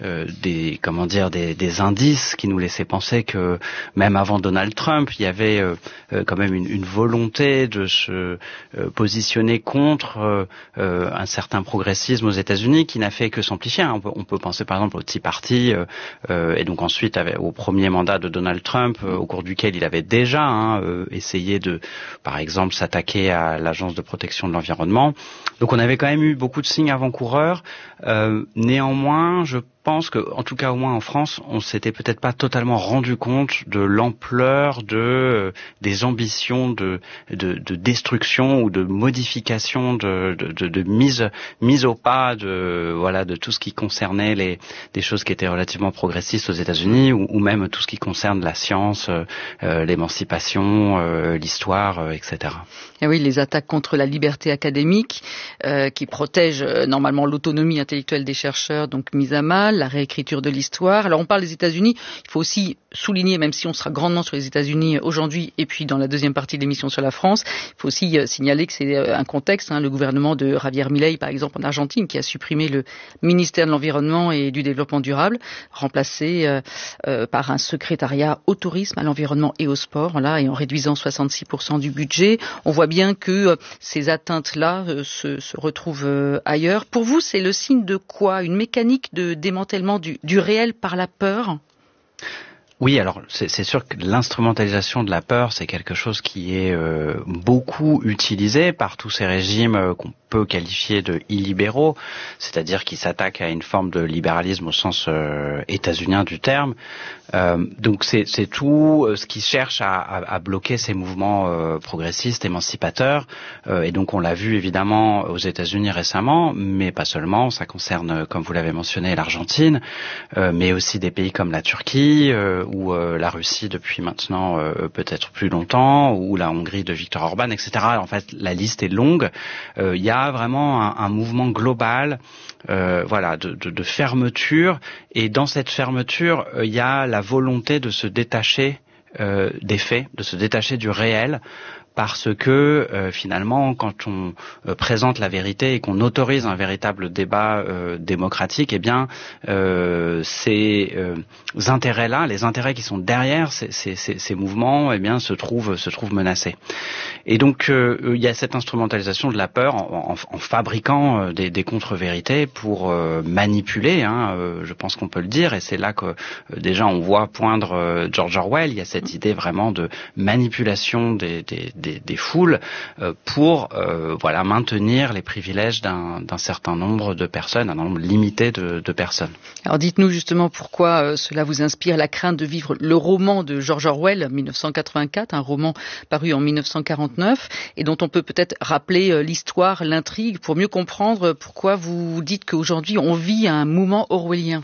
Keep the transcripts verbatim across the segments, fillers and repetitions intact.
euh, des comment dire des, des indices qui nous laissaient penser que même avant Donald Trump, il y avait euh, euh, quand même une, une volonté de se euh, positionner contre euh, euh, un certain progressisme aux États-Unis qui n'a fait que s'amplifier. On peut, on peut penser par exemple au Tea Party euh, euh, et donc ensuite avec, au premier mandat de Donald Trump, euh, au cours duquel il avait déjà hein, euh, essayé de, par exemple, s'attaquer à l'Agence de protection de l'environnement. Donc on avait quand même eu beaucoup de signes avant-coureurs. Euh, néanmoins, je pense que, en tout cas au moins en France, on s'était peut-être pas totalement rendu compte de l'ampleur de euh, des ambitions de, de de destruction ou de modification de de, de, de mise mise au pas de voilà de tout ce qui concernait les des choses qui étaient relativement progressistes aux États-Unis ou, ou même tout ce qui concerne la science, euh, l'émancipation, euh, l'histoire, euh, et cetera. Et oui, les attaques contre la liberté académique euh, qui protègent euh, normalement l'autonomie intellectuelle des chercheurs, donc mise à mal, la réécriture de l'histoire. Alors on parle des États-Unis, il faut aussi souligner, même si on sera grandement sur les États-Unis aujourd'hui et puis dans la deuxième partie de l'émission sur la France, il faut aussi euh, signaler que c'est euh, un contexte, hein, le gouvernement de Javier Milei par exemple en Argentine qui a supprimé le ministère de l'Environnement et du Développement durable, remplacé euh, euh, par un secrétariat au tourisme, à l'environnement et au sport, voilà, et en réduisant soixante-six pour cent du budget. On voit bien que euh, ces atteintes-là euh, se, se retrouvent euh, ailleurs. Pour vous, c'est le signe de quoi? Une mécanique de démantèlement du, du réel par la peur? Oui, alors c'est, c'est sûr que l'instrumentalisation de la peur, c'est quelque chose qui est euh, beaucoup utilisé par tous ces régimes euh, qu'on peut qualifier de illibéraux, c'est-à-dire qui s'attaquent à une forme de libéralisme au sens euh, états-unien du terme. Euh, donc c'est, c'est tout euh, ce qui cherche à, à, à bloquer ces mouvements euh, progressistes, émancipateurs. Euh, et donc on l'a vu évidemment aux États-Unis récemment, mais pas seulement. Ça concerne, comme vous l'avez mentionné, l'Argentine, euh, mais aussi des pays comme la Turquie. Euh, ou euh, la Russie depuis maintenant euh, peut-être plus longtemps, ou la Hongrie de Viktor Orban, et cetera. En fait, la liste est longue. Il euh, y a vraiment un, un mouvement global, euh, voilà, de, de, de fermeture. Et dans cette fermeture, il euh, y a la volonté de se détacher euh, des faits, de se détacher du réel. Parce que euh, finalement, quand on euh, présente la vérité et qu'on autorise un véritable débat euh, démocratique, eh bien, euh, ces euh, intérêts-là, les intérêts qui sont derrière ces, ces, ces, ces mouvements, eh bien, se trouvent se trouvent menacés. Et donc, euh, il y a cette instrumentalisation de la peur en, en, en fabriquant euh, des, des contre-vérités pour euh, manipuler. Hein, euh, je pense qu'on peut le dire, et c'est là que euh, déjà on voit poindre euh, George Orwell. Il y a cette idée vraiment de manipulation des, des Des, des foules euh, pour euh, voilà maintenir les privilèges d'un, d'un certain nombre de personnes, un nombre limité de, de personnes. Alors dites-nous justement pourquoi euh, cela vous inspire la crainte de vivre le roman de George Orwell, dix-neuf cent quatre-vingt-quatre, un roman paru en dix-neuf cent quarante-neuf et dont on peut peut-être rappeler euh, l'histoire, l'intrigue, pour mieux comprendre pourquoi vous dites qu'aujourd'hui on vit un moment orwellien.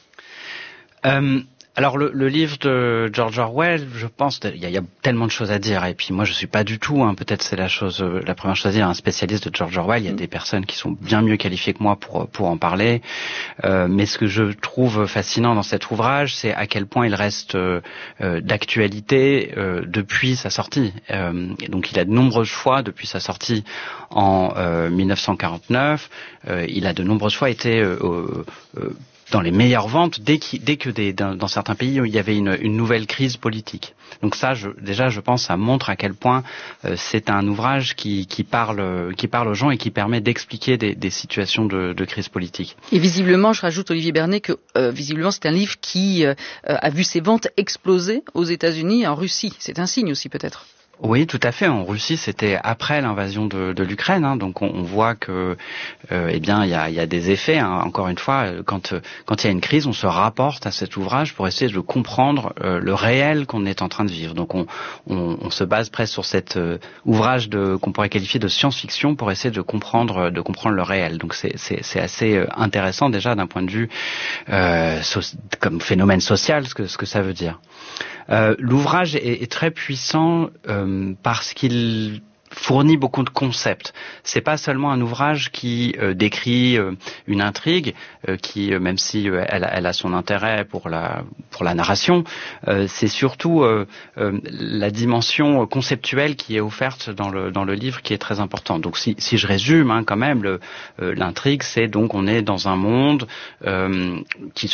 Euh, Alors le, le livre de George Orwell, je pense, il y, y a tellement de choses à dire. Et puis moi, je suis pas du tout, hein, peut-être c'est la chose, la première chose à dire, un spécialiste de George Orwell. Il y a des personnes qui sont bien mieux qualifiées que moi pour pour en parler. Euh, mais ce que je trouve fascinant dans cet ouvrage, c'est à quel point il reste euh, d'actualité euh, depuis sa sortie. Euh, et donc il a de nombreuses fois, depuis sa sortie en euh, dix-neuf cent quarante-neuf, euh, il a de nombreuses fois été euh, euh, dans les meilleures ventes dès, dès que des, dans, dans certains pays il y avait une, une nouvelle crise politique. Donc ça, je, déjà, je pense, ça montre à quel point euh, c'est un ouvrage qui, qui parle, qui parle aux gens et qui permet d'expliquer des, des situations de, de crise politique. Et visiblement, je rajoute Olivier Bernet que euh, visiblement c'est un livre qui euh, a vu ses ventes exploser aux États-Unis et en Russie. C'est un signe aussi peut-être. Oui, tout à fait. En Russie, c'était après l'invasion de, de l'Ukraine, hein, donc on, on voit que, euh, eh bien, il y a, y a des effets. Hein. Encore une fois, quand quand il y a une crise, on se rapporte à cet ouvrage pour essayer de comprendre euh, le réel qu'on est en train de vivre. Donc, on, on, on se base presque sur cet euh, ouvrage de qu'on pourrait qualifier de science-fiction pour essayer de comprendre de comprendre le réel. Donc, c'est c'est, c'est assez intéressant déjà d'un point de vue euh, so, comme phénomène social, ce que ce que ça veut dire. Euh, l'ouvrage est, est très puissant euh, parce qu'il fournit beaucoup de concepts. C'est pas seulement un ouvrage qui euh, décrit euh, une intrigue, euh, qui euh, même si euh, elle, elle a son intérêt pour la pour la narration, euh, c'est surtout euh, euh, la dimension conceptuelle qui est offerte dans le dans le livre qui est très importante. Donc si si je résume hein, quand même le, euh, l'intrigue, c'est donc on est dans un monde euh, qui